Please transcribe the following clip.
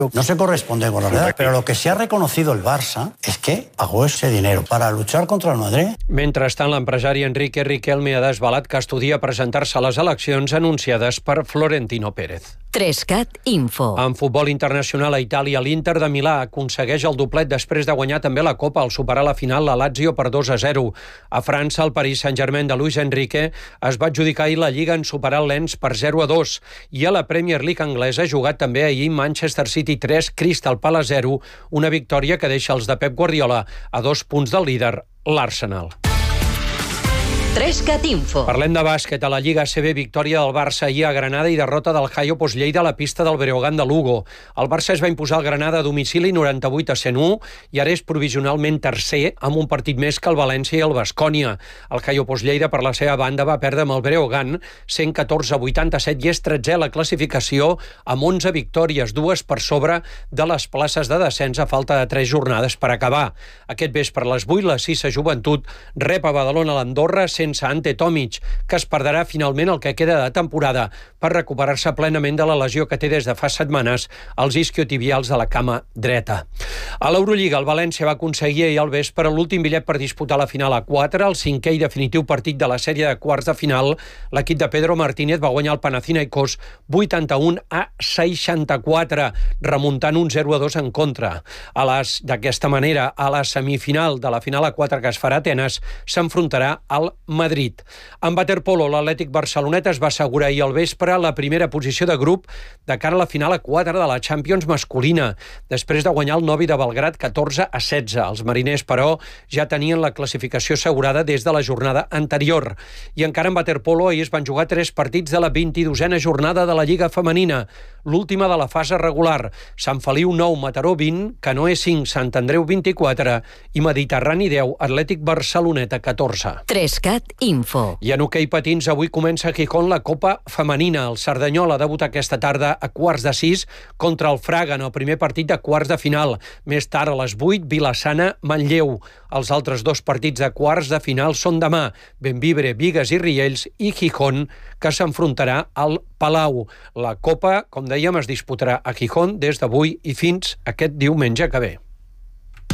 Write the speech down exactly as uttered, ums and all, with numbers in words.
No se corresponde con la verdad, pero lo que sí ha reconocido el Barça es que pagó ese dinero para luchar contra el Madrid. Mentrestant, l'empresari Enrique Riquelme ha desvelat que estudia presentar-se a les eleccions anunciades per Florentino Pérez. Trescat Info. En futbol internacional a Itàlia, l'Inter de Milà aconsegueix el doblet després de guanyar també la Copa al superar la final la Lazio per dos a zero. A França, el Paris Saint-Germain de Luis Enrique es va adjudicar ahir la Lliga en superar el Lens per zero a dos. I a la Premier League anglesa ha jugat també ahir Manchester City tres, Crystal Palace zero, una victòria que deixa els de Pep Guardiola a dos punts del líder, l'Arsenal. Trescat Info. Parlem de bàsquet. A la Lliga A C B, victòria del Barça ahir a Granada i derrota del Hayo Poslleida a la pista del Breogán de Lugo. El Barça es va imposar al Granada a domicili noranta-vuit a cent u i ara és provisionalment tercer amb un partit més que el València i el Baskonia. El Hayo Poslleida, per la seva banda, va perdre amb el Breogán cent catorze a vuitanta-set i és tretzè a la classificació amb onze victòries, dues per sobre de les places de descens a falta de tres jornades per acabar. Aquest vespre a les vuit, la Sisa Joventut rep a Badalona l'Andorra sense Ante Tomic, que es perdrà finalment el que queda de temporada per recuperar-se plenament de la lesió que té des de fa setmanes als isquiotibials de la cama dreta. A l'Eurolliga, el València va aconseguir ahir al vespre l'últim bitllet per disputar la final a quatre, el cinquè i definitiu partit de la sèrie de quarts de final. L'equip de Pedro Martínez va guanyar el Panathinaikos vuitanta-un a seixanta-quatre, remuntant un zero a dos en contra. A les, d'aquesta manera, a la semifinal de la final a quatre que es farà a Atenes, s'enfrontarà al Madrid. En waterpolo, l'Atlètic Barcelonet es va assegurar ahir al vespre la primera posició de grup de cara a la final a quatre de la Champions masculina, després de guanyar el Novi de Belgrad catorze a setze. Els mariners, però, ja tenien la classificació assegurada des de la jornada anterior. I encara en waterpolo, ahir es van jugar tres partits de la vint-i-dosena jornada de la Lliga Femenina, l'última de la fase regular. Sant Feliu nou, Mataró vint, Canoe cinc, Sant Andreu vint-i-quatre i Mediterrani deu, Atlètic Barceloneta catorze. Trescat Info. I en hoquei patins, avui comença a Gijón la Copa Femenina. El Cerdanyola debuta aquesta tarda a quarts de sis contra el Fraga en el primer partit de quarts de final. Més tard, a les vuit, Vilassana, Manlleu. Els altres dos partits de quarts de final són demà. Bembibre, Bigues i Riells i Gijón, que s'enfrontarà al Palau. La Copa, com dèiem, es disputarà a Gijón des d'avui i fins aquest diumenge que ve.